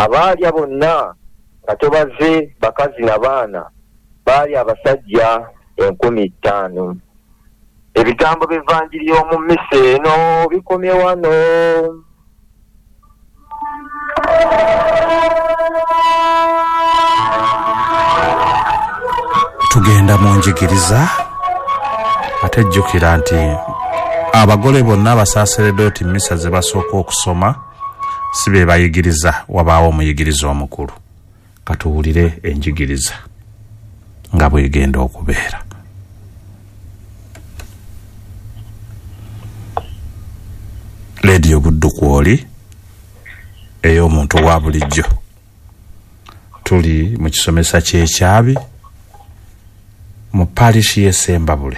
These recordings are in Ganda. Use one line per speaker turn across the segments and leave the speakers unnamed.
abaali bonna katobaze bakazi n'abaana baali abasajja 50,000. Ebigambo by'Evangiri y'omu mmisa eno bikomye wano.
Tugenda mu njigiriza ate jjukira nti abagole bonna abasaaseredoti mmisa ze basooka okusoma si be bayigiriza, wabaawo omuyigiriza omukulu. Katuwulire enjigiriza nga bwegenda okubeera. Leediyo Buddukwoli ey'omuntu wa bulijjo. Tuli mu kisomesa ky'ekyabi mu parishi y'e Sembabule.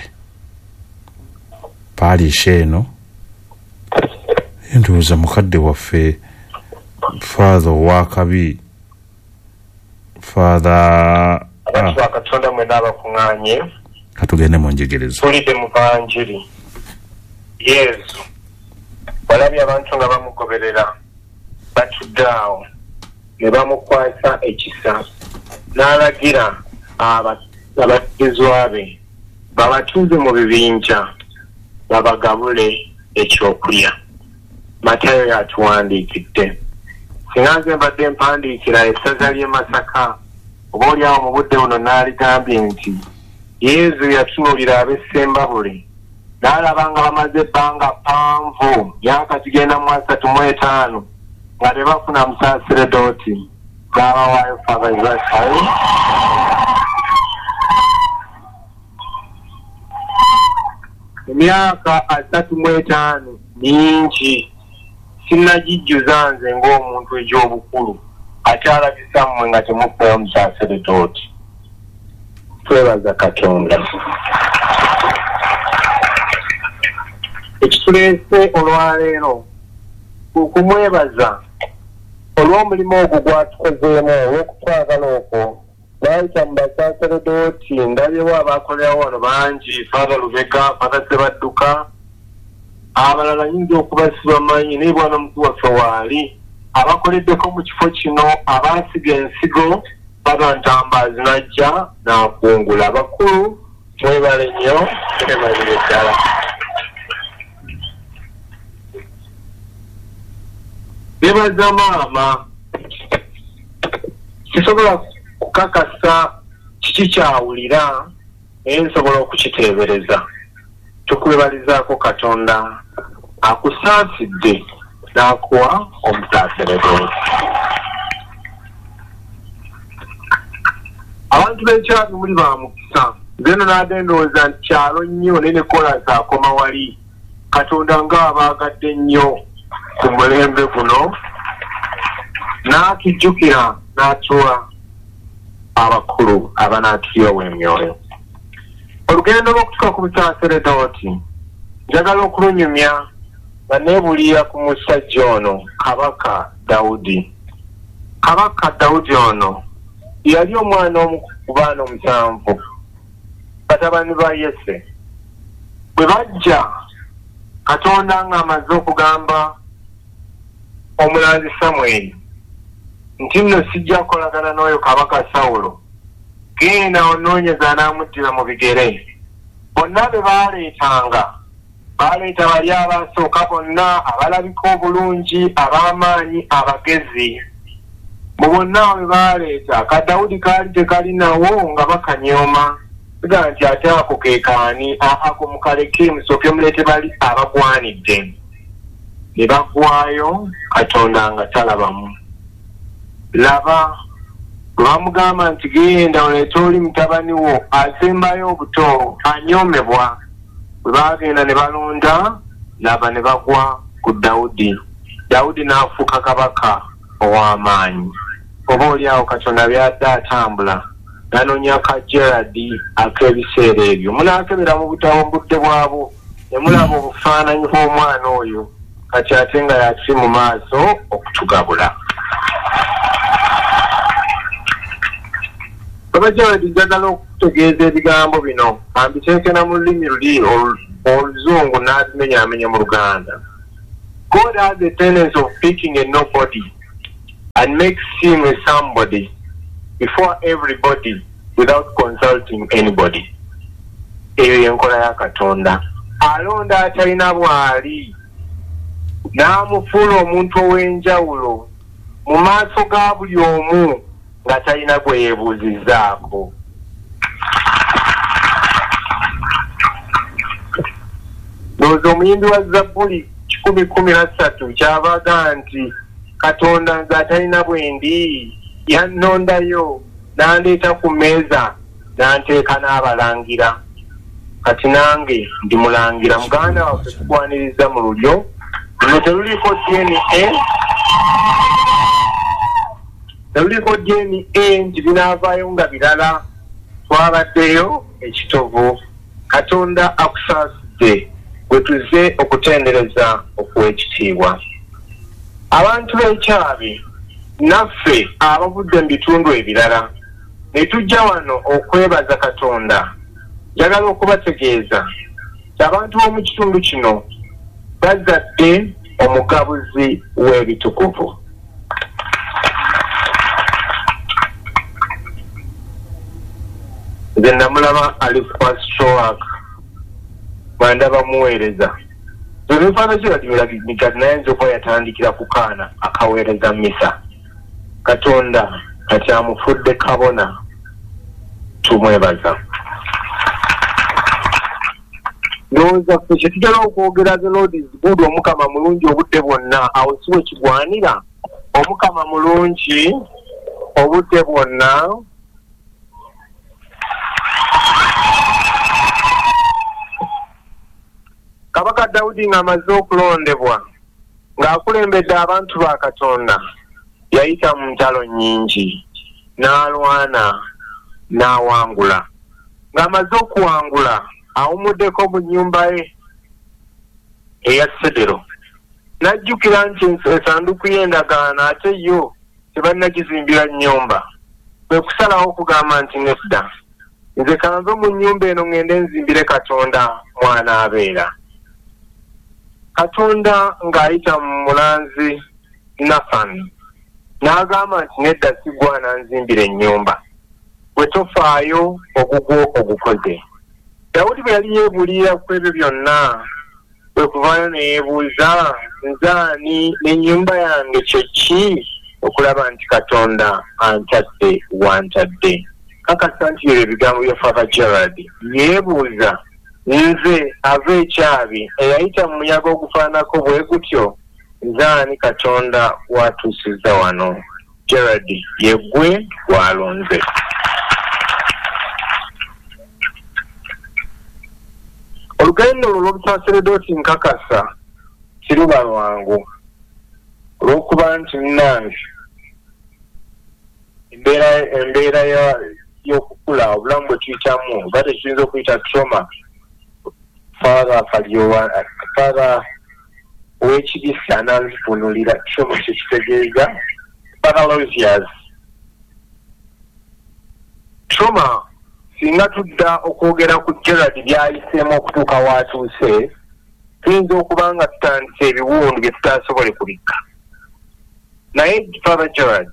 Parishi eno ndowooza mukadde waffe Father Wakabi Father
Katonda mwenda abakuŋŋaanye.
Katugende mu njigiriza.
Tulidde mu Vanjiri. Yesu walabye abantu nga bamugoberera batudde awo ne bamukwasa ekisa n'alagira abayigirizwa be babatuuze mu bibinja babagabule ekyokulya. Matayo yatuwandiikidde. Singa nze mbadde mpandiikira essaza ly'e Masaka oba oliawo mu budde buno n'aligambye nti Yesu yatunuulira ab'e Sembabule n'alaba nga bamaze ebbanga ppanvu myaka gigenda mu 35 nga tebafuna musaaseredooti n'abawaayo fabaivasayo. Emyaka 35 mingi sinnagijjuza nze ng'omuntu egy'obukulu ate alabisa mmwe nga temufeeyo musaaseredooti. Twebaza Katonda. Ekituleese olwaleero okumwebaza olw'omulimu ogwo gwatukozeemu olw'okutwagala okwo n'ayita mu basaaseredooti. Ndabyewo abaakolerawo wano bangi, Father Lubega, Father Sebadduka, abalala nyinza okubasiba manyi naye bwana mukulu waffe waali abakoleddeko mu kifo kino, abaasiga ensigo Father Ntambaazi n'ajja n'akungula. Abakulu mwebale nnyo, twebalire ddala. Bebaza maama, sisobola kukakasa kiki kyawulira naye nsobola okukiteebereza. Tukwebalizaako Katonda akusaasidde n'akuwa omusaaseredooti. Abantu b'ekyabi muli ba mukisa. Nzeno n'adendowooza nti kyalo nnyo naye ne Kolasi akoma wali. Katonda ng'abaagadde nnyo ku mulembe guno n'akijjukira n'atuwa abakulu abanaatuyowa emyoyo. Olugendo lw'okutuuka ku busaaseredooti njagala okulunyumya nga neebuulira ku musajja ono Kabaka Dawudi. Kabaka Dawudi ono yali omwana omu ku baana 7 batabani ba Yese. Bwe bajja Katonda ng'amaze okugamba omulanzi Samweri nti nno sijja kukolagana n'oyo Kabaka Sawulo, genda onoonyeza n'amuddira mu bigere. Bonna be baaleetanga baleeta bali abasooka bonna abalabika obulungi, ab'amaanyi, abagezi. Mu bonna be baaleeta Kadawudi kaali tekalinawo nga bakanyooma ega nti ate ako keekaani ako mukaleke musooke muleete bali abagwanidde. Ne bagwayo Katonda nga talabamu. Laba bwe bamugamba nti genda oleete oli mutabani wo asembayo obuto anyoomebwa. Bwe bagenda ne balonda laba ne bagwa ku Dawudi. Dawudi n'afuuka kabaka ow'amaanyi. Oba oliawo Katonda byadde atambula n'anoonya ka Gerard ak'ebiseera ebyo. Munaakebera mu butabo budde bwabo ne mulaba obufaananyi bw'omwana oyo kati ate nga yakiri mu maaso okutugabula. Baba Gerard njagala okutegeeza ebigambo bino ambiteekera mu lulimi luli oluzungu n'abimenyaamenya mu Luganda. God has a tendency of picking a nobody and make sin with somebody before everybody without consulting anybody. Eyo yenkola ya Katonda. Alonda atalina bwali n'amufuula omuntu ow'enjawulo mu maaso ga buli omu nga talina gwe yeebuuzizzaako. Ndowooza omuyimbi wa Zabbuli 113 ky'abaga nti Katonda nze atalina bwendi yannondayo n'andeeta ku mmeeza n'anteeka n'abalangira. Kati nange ndi mulangira. Muganda waffe tukwaniriza mu lulyo luno teluliko DNA nti binaavaayo nga birala. Twabaddeyo ekitovu. Katonda akusaasidde bwe tuze okutendereza okw'ekitiibwa. Abantu b'ekyabi naffe abavudde mu bitundu ebirala ne tujja wano okwebaza Katonda. Njagala okubategeeza abantu b'omu kitundu kino bazadde omugabuzi w'ebitukuvu. Nze namulaba Alifas Shoak bandaba muweereza. Ebifaananyi birabika naye nze okuba yatandikira ku kaana akaweereza mmisa. Katonda kati amufudde kabona. Tumwebaza. Ndowooza ffe kye tugera okwogera the Lord is good, Omukama mulungi obudde bwonna. Awo si bwe kigwanira. Omukama mulungi obudde bwonna. Kabaka Dawudi ng'amaze okulondebwa ng'akulembedde abantu ba Katonda yayita mu ntalo nnyingi n'alwana n'awangula. Ng'amaze okuwangula awumuddeko mu nnyumba ye eya Sedero n'ajjukira nti essanduuku y'endagaano ate yo tebannagizimbira nnyumba. Kwe kusalawo okugamba nti nedda, nze kanve mu nnyumba eno ngende nzimbire Katonda mwana abeera. Katonda ng'ayita mu mulanzi Nathan n'agamba nti nedda sigwana nzimbira ennyumba, bwe tofaayo ogugwo ogukoze. Dawudi bwe yali yeebuulira ku ebyo byonna bwe kuvaayo ne yeebuuza nze ani n'ennyumba yange kye ki, okulaba nti Katonda antadde wantadde. Kakasa nti ebyo ebigambo bya Father Gerald yeebuuza nze ava ekyabi eyayita mu muyaga ogufaanako bwe gutyo, nze ani Katonda watuusizza wano. Gerald yeggwe gwalonze. Olugendo olwo lw'obusaseredooti nkakasa siruba lwangu olw'okuba nti nange embeera y'okukula obulamu bwe tuyitamu oba tekiyinza okuyita trauma. Father ow'ekibisa ananzifunulira trauma kyekitegeeza paralosias. Trauma singa tudda okwogera ku Gerald by'ayiseemu okutuuka w'atuuse, tuyinza okuba nga tutandise ebiwundu bye tutasobole kubikka. Naye Father Gerald,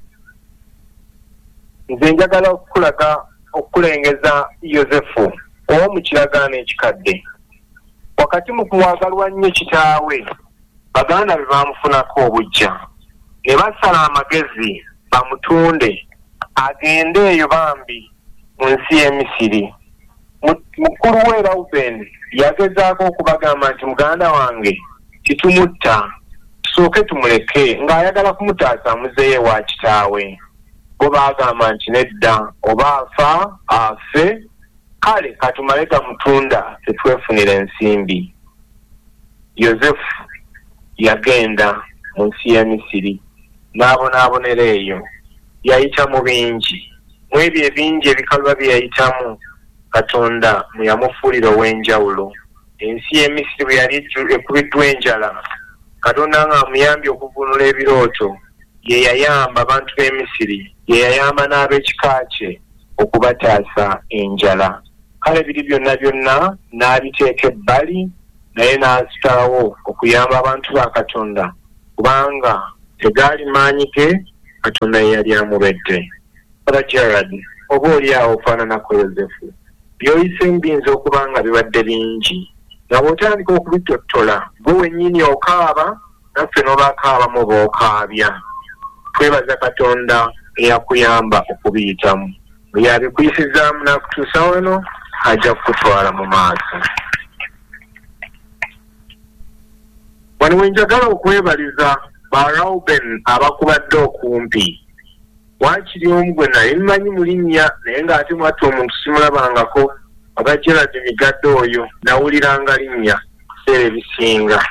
nze njagala okulengeza Yosefu ow'omu kiragaano ekikadde. Wakati mu kumwagalwa nnyo kitaawe, baganda be baamufunako obujja ne basala amagezi bamutunde agende eyo bambi mu nsi y'e Misiri. Mukulu we Reuben yagezaako okubagamba nti muganda wange titumutta, tusooke tumuleke, ng'ayagala kumutaasa amuzeeyo wa kitaawe. Bo baagamba nti nedda, oba afa afe, kale katumale gamutunda tetwefunira ensimbi. Yosefu yagenda mu nsi y'e Misiri n'abonaabonera eyo. Yayita mu bingi, mu ebyo ebingi ebikalwa bye yayitamu Katonda mwe yamufuulira ow'enjawulo. Ensi y'e Misiri bwe yali ekubiddwa enjala, Katonda ng'amuyambye okuvunula ebirooto, ye yayamba abantu b'e Misiri, ye yayamba n'ab'ekika kye okubataasa enjala. Kale biri byonna byonna n'abiteeka ebbali, naye n'asitalawo okuyamba abantu ba Katonda kubanga tegaali maanyi ge, Katonda yali amubedde. Father Gerard, oba oli awo ofaananako Yozefu. By'oyise mbiyinza okuba nga bibadde bingi. Nga bw'otandika okubitottola, gwe wennyini okaaba, naffe n'obaakaabamu b'okaabya. Twebaza Katonda eyakuyamba okubiyitamu. Bwe yabikuyisizaamu n'akutuusa wano, ajja kukutwala mu maaso. Wano we njagala okwebaliza ba Reuben abakubadde okumpi. Waakiri omu gwe naye mmanyi mu linnya naye ng'ate mwatti omuntu simulabangako, oba Gerard Migadde oyo nawuliranga linnya biseera ebisinga.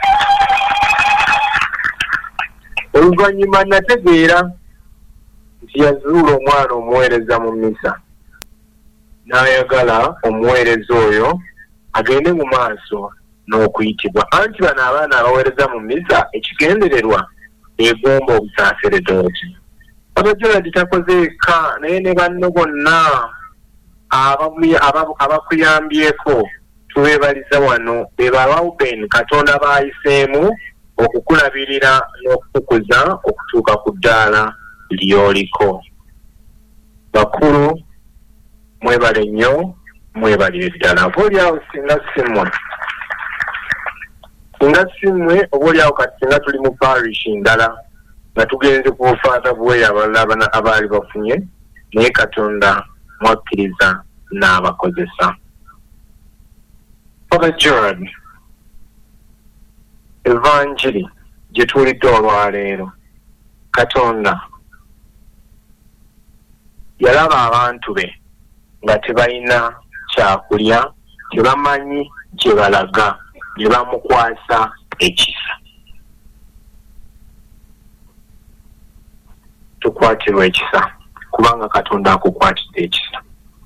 Oluvannyuma nategeera nti yazuula omwana omuweereza mu mmisa. N'ayagala omuweereza oyo agende mu maaso n'okuyitibwa. Anti bano abaana abaweereza mu mmisa ekigendererwa egomba obusaaseredooti. Father Gerard takoze eka naye ne banno bonna abakuyambyeko tubeebaliza wano be ba Reuben Katonda baayiseemu okukulabirira n'okukukuza okutuuka ku ddaala ly'oliko. Bakulu mwebale nnyo, mwebalire ddala. Oboolyawo singa simmwe oboolyawo kati singa tuli mu parish ndala nga tugenze ku bufaata buweeyo abalala abaali bafunye, naye Katonda mwakkiriza n'abakozesa. Father Gerard, evanjiri gye tuwulidde olwaleero, Katonda yalaba abantu be nga tebalina kyakulya, tebamanyi gye balaga, ne bamukwasa ekisa. Tukwatirwa ekisa kubanga Katonda akukwatidde ekisa.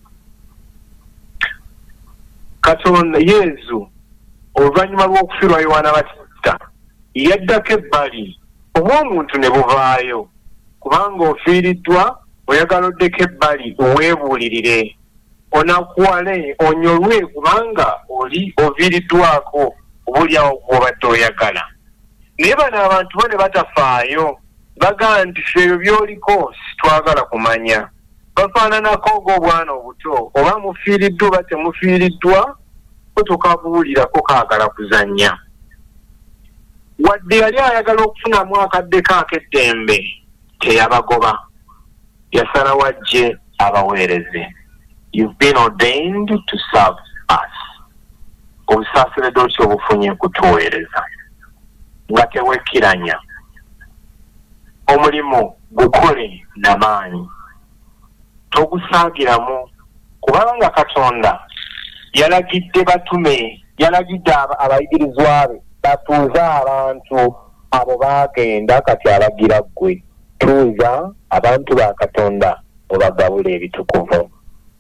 Katonda Yesu oluvannyuma lw'okufiirwa Yohaana Batista yaddako ebbali obw'omuntu ne buvaayo, kubanga ofiiriddwa oyagala oddeko ebbali oweebuulirire, onakuwale onyolwe kubanga oli oviiriddwako obuulyawo gw'obadde oyagala. Naye bano abantu bo ne batafaayo, bagaa nti ebyo by'oliko sitwagala kumanya. Bafaananako ng'obwana obuto, oba mufiiriddwa oba temufiiriddwa, ko tokabuulirako kaagala kuzannya. Wadde yali ayagala okufunamu akaddeko ak'eddembe, teyabagoba. Yasalawo ajje abaweereze. You've been ordained to serve us. Obusaaseredooti obufunye kutuweereza. Nga tewekkiranya. Omulimu gukole n'amaanyi. Togusaagiramu kubanga Katonda yalagidde batume, yalagidde abayigirizwa be batuuze abantu abo baagenda, kati alagira ggwe tuuza abantu ba Katonda obagabula ebitukuvu.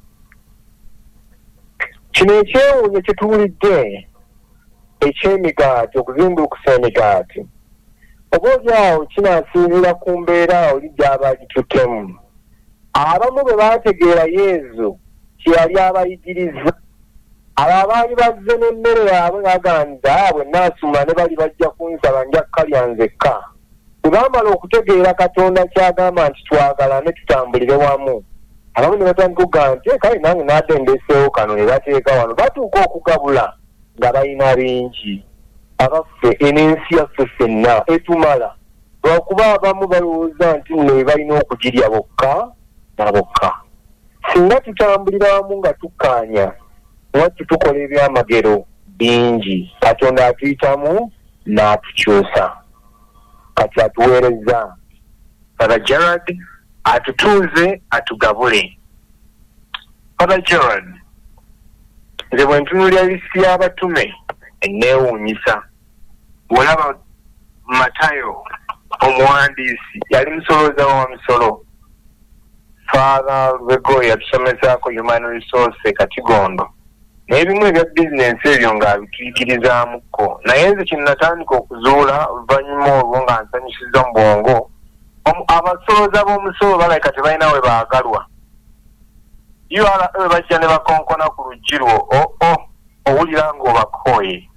Kino ekyewuunyo kye tuwulidde eky'emigaati, okuzimbukusa emigaati, oboolyawo kinaasiibula ku mbeera oli gy'aba agituttemu. Abamu bwe baategeera Yesu kye yali abayigiriza, abo abaali bazze n'emmere yaabwe bagamba bwe naasumula ne bali bajja kunsaba nja kukalya nzekka. Bwe baamala okutegeera Katonda ky'agamba nti twagalane tutambulire wamu, abamu ne batandika okugamba nti kale nange nadde ndeseewo kano ne bateeka wano, batuuka okugabula nga balina bingi. Abaffe ensi yaffe ffenna etumala, lwakuba abamu balowooza nti nno balina okugirya bokka na bokka. Singa tutambulira wamu nga tukkaanya, watu tukola ebyamagero bingi, Katonda atuyitamu n'atukyusa. Kati atuweereza Father Gerard atutuuze atugabule. Father Gerard, nze bwe ntunuulira lisiti y'abatume enneewuunyisa. Bw'olaba Matayo omuwandiisi yali musolooza wa misolo. Father Lubego yatusomesako Human Resource Katigondo. N'ebimu ebya bizinensi ebyo ng'abituyigirizaamuko. Naye nze kye natandika okuzuula oluvannyuma olwo nga nsanyusiza mu bwongo, abasolooza b'omusolo balabika tebalina we baagalwa. URA bajja ne bakonkona ku luggi lwo, owulira ng'obakooye.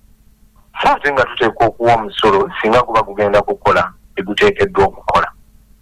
Ate nga tuteekwa okuwa omusolo singa guba gugenda kukola eguteekeddwa okukola.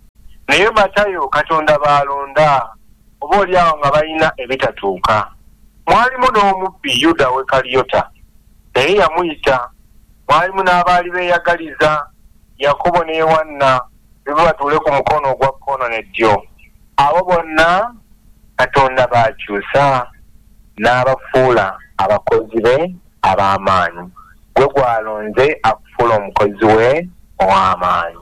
naye Matayo Katonda balonda oba oli awo nga balina ebitatuuka. Mwalimu n'omubbi Yuda we Kaliyota naye yamuyita. Mwalimu n'abaali beeyagaliza Yakobo ne Yohanna be batuule ku mukono ogwa kkono ne ddyo. Abo bonna Katonda baakyusa n'abafuula abakozi be ab'amaanyi. Gwe gwalonze akufuula omukozi we ow'amaanyi.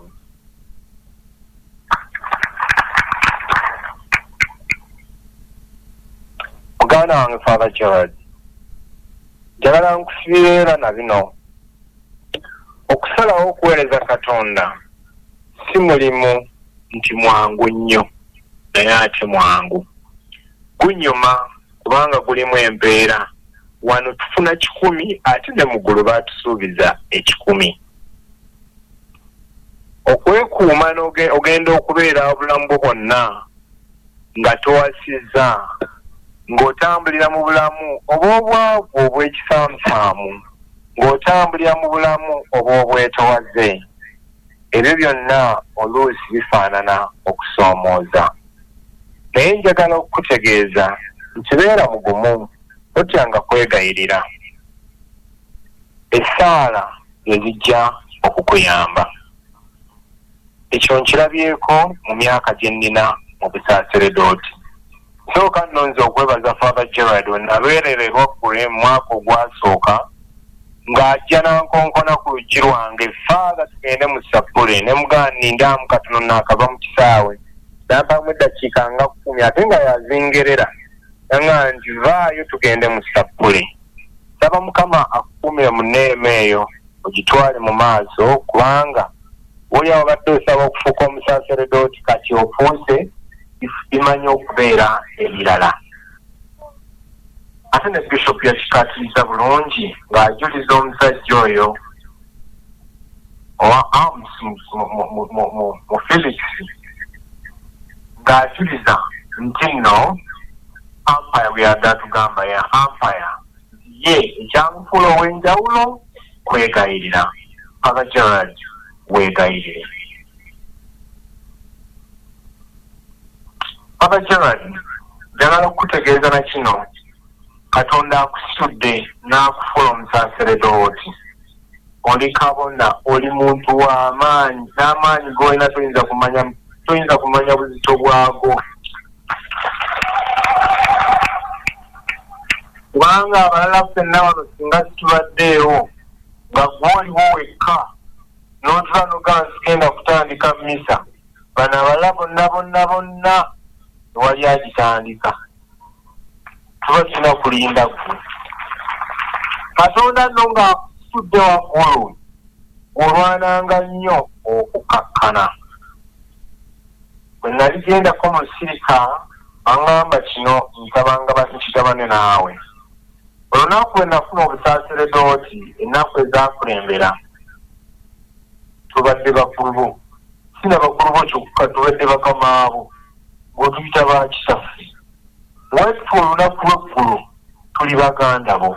Muganda wange Father Gerard, njagala nkusibira na bino. Okusalawo okuweereza Katonda si mulimu nti mwangu nnyo, naye ate mwangu. Gunyuma kubanga gulimu embeera. Wano tufuna 10 ate ne muggulu baatusuubiza 10. Okwekuuma ogenda okubeera obulamu bwo bwonna nga towasizza, ng'otambulira mu bulamu oba obwavu obw'ekisaamusaamu, ng'otambulira mu bulamu oba obwetowaze. Ebyo byonna oluusi bifaanana okusoomooza. Naye njagala okukutegeeza nti beera mugumu, totyanga kwegayirira. Essaala ezijja okukuyamba. Ekyo nkirabyeko mu myaka gye nnina mu Busaaseredooti. Sooka nno nze okwebaza Father Gerard nabeerererwa kule mu mwaka ogwasooka ng'ajja nankonkona ku luggi lwange, Father tugende mu Sappule, ne mugamba nindaamu katono naakava mu kisaawe. Nampamu eddakiika nga 10 ate nga yazingerera. Nga nti vaayo tugende mu Sappule. Saba Mukama akukumire mu nneema eyo ogitwale mu maaso, kubanga oli awo badde osaba okufuuka Omusaaseredooti kati ofuuse bimanyi okubeera ebirala. Ate ne Bishop yakikatiriza bulungi ng'ajuliza omusajja oyo owa Arms mu Felix ng'ajuliza nti nno Empire bwe yadda tugamba ya Empire ye ekyamufuula ow'enjawulo kwegayirira. Father Gerard, weegayirire. Father Gerard, njagala okukutegeeza na kino, Katonda akusitudde n'akufuula Omusaaseredooti. Oli kabona, oli muntu w'amaanyi, n'amaanyi g'olina toyinza kumanya buzito bwago. Kubanga abalala ffenna wano singa situbaddeewo nga gw'oliwo wekka n'otuba n'ogamba sigenda kutandika mmisa, bano abalala bonna tewali agitandika. Tuba tulina kulinda gwe. Katonda nno ng'akusitudde waggulu olwananga nnyo okukakkana. Bwe nali gendako mu sirika baŋŋamba kino ntabanga nkigabane naawe. Olunaku lwe nafuna Obusaaseredooti, ennaku ezaakulembera, tubadde bakulu bo. Si na bakulu bo kyokka, tubadde bakama abo ng'otuyita bakitaffe. Wetfu olunaku lw'eggulu tuli baganda bo.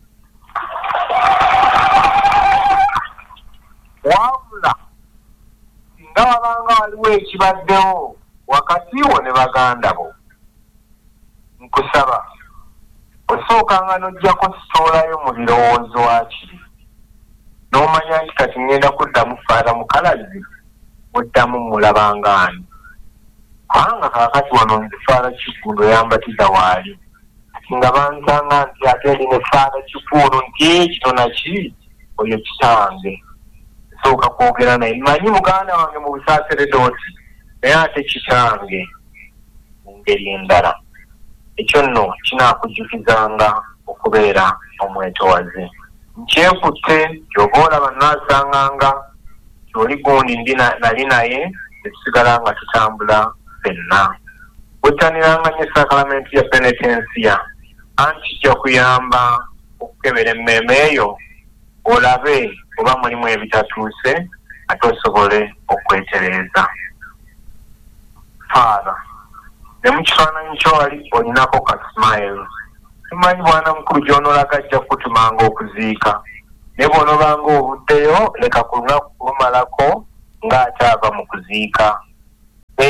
Wabula singa wabanga waliwo ekibaddewo wakati wo ne baganda bo, nkusaba osookanga n'ojjako sitoolayo mu birowoozo wakiri, n'omanya nti kati ngenda kuddamu Faata Mukalazi muddamu mulabangaani. Kubanga kaakati wano nze Faata Kikuuno yambatiza waali, kati nga bansanga nti ate ndi ne Faata Kikuuno nti kino naki oyo kitange. Nsooka kwogera naye, mmanyi muganda wange mu Busaaseredooti naye ate kitange mu ngeri endala. Ekyo nno kinaakujjukizanga okubeera omwetowaze. Nkyekutte ky'oba olaba naasanganga ky'oli gundi nali naye netusigala nga tutambula ffenna. Wettaniranga nnyo sakalamenti ya penetensiya, anti kijja kuyamba okukebera emmeeme eyo olabe oba mulimu ebitatuuse ate osobole okwetereeza. Father, ne mu kifaananyi ky'oli olinako ka smile. Simanyi bwana mukulu gy'onoolaga ajja kukutumanga okuziika, ne bw'onoobanga obuddeyo leka ku lunaku kulumalako ng'ate ava mu kuziika. Beera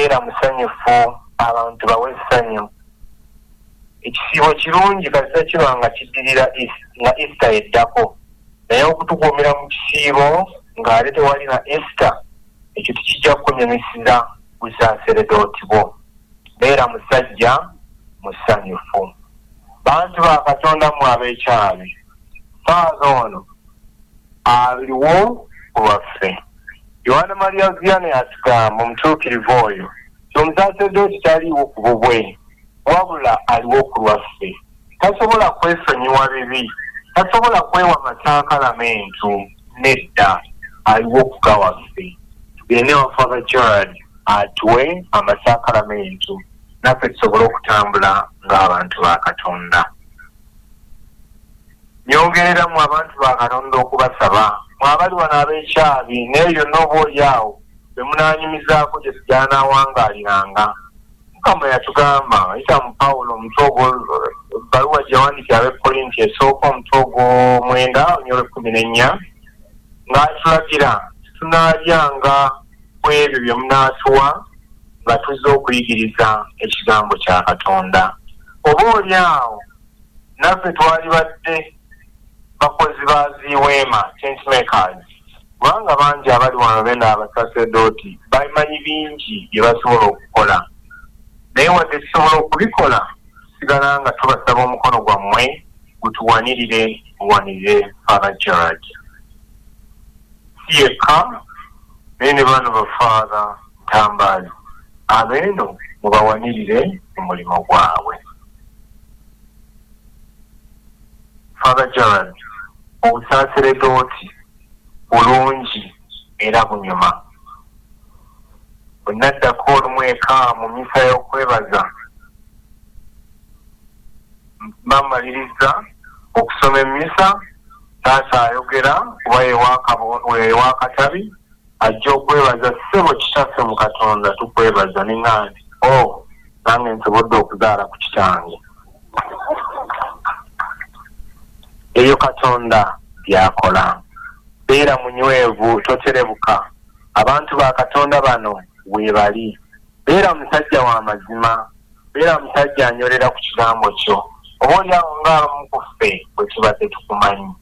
beera musanyufu abantu bawe essanyu. Ekisiibo kirungi kasita kiba nga kiddirira nga Easter eddako, naye okutukuumira mu kisiibo ng'ate tewali na Easter, ekyo tekijja kunyumisiza busaaseredooti bwo. Beera musajja musanyufu. Bantu ba Katonda mu ab'ekyabi, faaza ono aliwo ku lwaffe. Yohana Maria Vianney atugamba omutuukirivu oyo omusaaseredooti taliiwo ku bubwe, wabula aliwo ku lwaffe. Tasobola kwesonyiwa bibi, tasobola kwewa masaakalamentu, nedda aliwo ku gawaffe. Tugende wa Father Gerard atuwe amasaakalamentu naffe tusobole okutambula ng'abantu ba Katonda. Nyongerera mu abantu ba Katonda okubasaba mwabali wano ab'ekyabi n'eyo n'oba oli awo be munaanyumizaako gye tujanaawangaaliranga. Mukama yatugamba ayita mu Pawulo omutwe ebbaluwa gye yawandiikira ab'Ekolinti esooka omutwe ogw'omwenda onyolo 14 ng'atulagira tunaalyanga ku ebyo bye munaatuwa nga tuzze okuyigiriza ekigambo kya Katonda. Oba oli awo naffe twalibadde bakozi ba ziweema, tent makers, kubanga bangi abali wano benda abasasedooti bamanyi bingi bye basobola okukola, naye wadde tusobola okubikola tusigala nga tubasaba omukono gwammwe gutuwanirire muwanirire Father Gerard. Si yekka naye ne bano ba Father Ntambaazi abeeno mubawanirire mu mulimo gwabwe. Father Gerard, obusaaseredooti bulungi era bunyuma. Bwe naddako olumu eka mu misa y'okwebaza bamaliriza okusoma emmisa, taata ayogera kuba yewa Katabi ajja okwebaza ssebo kitaffe mu Katonda tukwebaza neŋŋa nti nange nsobodde okuzaala ku kitange. Eyo Katonda byakola. Beera munywevu, toterebuka. Abantu ba Katonda bano weebali. Beera musajja wa mazima, beera musajja anyolera ku kigambo kyo. Oba oli awo ng'abamu ku ffe bwe tubadde tukumanyi.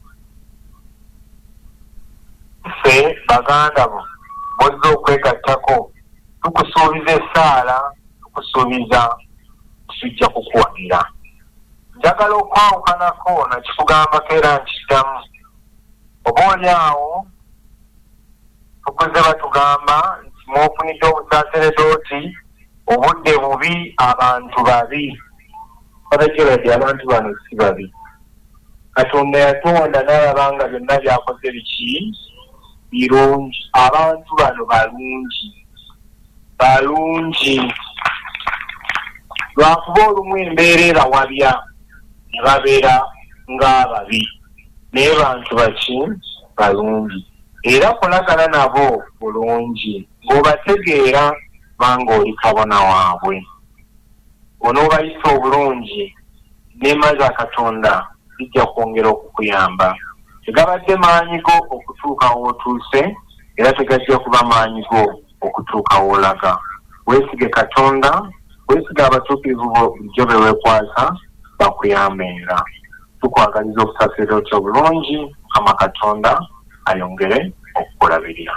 Ffe baganda bo bozza okwegattako, tukusuubiza essaala, tukusuubiza tujja kukuwagira. Njagala okwawukanako nakikugambako era nkiddamu. Oba oli awo tukuze batugamba nti mwofunidde obusaaseredooti, obudde bubi, abantu babi. Father abantu bano si babi. Katonda yatonda n'alabanga byonna byakoze biki birungi. Abantu bano balungi. Lwakuba olumu embeera ebawabya ne babeera ng'ababi, naye bantu baki balungi. Era kolagana nabo bulungi ng'obategeera banga oli kabona waabwe. Onoobayisa obulungi neema za Katonda zijja kwongera okukuyamba. Tegabadde maanyigo okutuuka w'otuuse, era tegajja kuba maanyigo okutuuka w'olaga. Weesige Katonda, weesige abatuukirivu bulijjo be weekwasa bakuyambeera. Tukwagaliza obusaaseredooti obulungi, Mukama Katonda ayongere okukulabirira.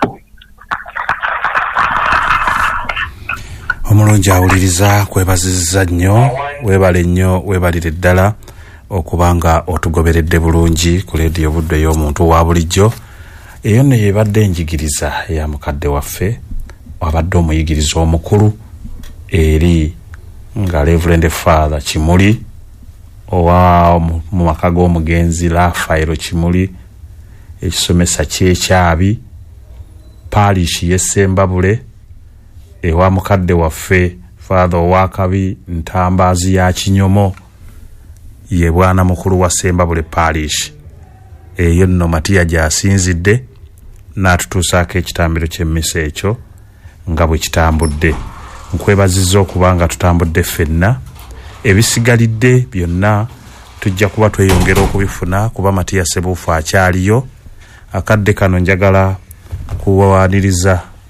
Omulungi awuliriza kwebazizza nnyo, weebale nnyo, weebalire ddala okubanga otugoberedde bulungi ku leediyo Buddo ey'omuntu wa bulijjo. Eyo ne yebadde enjigiriza eya mukadde waffe wabadde omuyigiriza omukulu eri nga Reverend Father Kimuli owa mu maka g'omugenzi Rafael Kimuli, ekisomesa ky'ekyabi parish y'Essembabule, ewa mukadde waffe Father Owakabi Ntambaazi ya Kinyomo, ye bwana mukulu wa Ssembabule parish. Eyo nno Matiya gy'asinzidde n'atutuusaako ekitambiro ky'emmisa ekyo nga bwe kitambudde. Nkwebazizza okubanga tutambudde ffenna. Ebisigalidde byonna tujja kuba tweyongera okubifuna kuba Matiya Ssebuufu akyaliyo. Akadde kano njagala kuwaniriza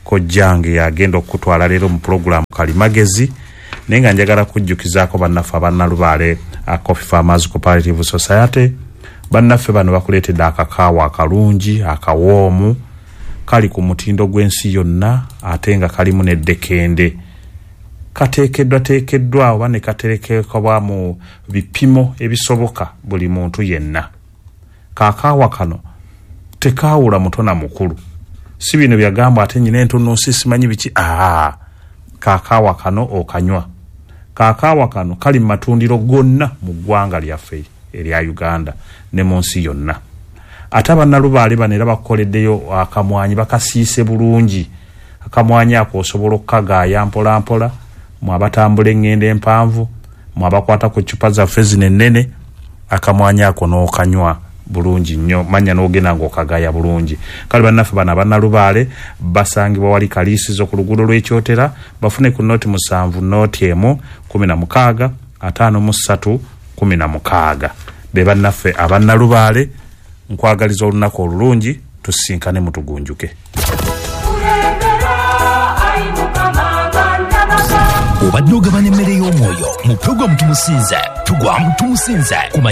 kojjange yagenda okutwala leero mu program Kalimagezi naye nga njagala kujjukizaako bannaffe abannalubaale Coffee Farmers Cooperative Society. Bannaffe bano bakuleetedde akakaawa akalungi akawoomu kali ku mutindo gw'ensi yonna ate nga kalimu n'eddekende. Kateekeddwa oba ne katerekebwa mu bipimo ebisoboka buli muntu yenna. Kakaawa kano tekaawula muto na mukulu. Si bino byagamba ate nyina entunnunsi simanyi biki. Kakaawa kano okanywa. Kakaawa kano kali mu matundiro gonna mu ggwanga lyaffe erya Uganda ne mu nsi yonna. Ate abannalubaale bano era bakoleddeyo akamwanyi bakasiise bulungi. Akamwanyi ako osobola okukagaaya mpola mpola mu abatambula engendo empanvu mu abakwata ku ccupa zaffe zino ennene. Akamwanyi ako n'okanywa bulungi nnyo manya n'ogenda ng'okagaaya bulungi. Kale bannaffe bano abannalubaale basangibwa wali Kaliisizo ku luguudo lw'Ekyotera. Bafune ku nooti 7 nooti 1 16 53 16. Be bannaffe abannalubaale nkwagaliza olunaku olulungi tusinkane mutugunjuke.
Obadde ogabanya emmere y'omwoyo mu pulogulaamu Tumusinze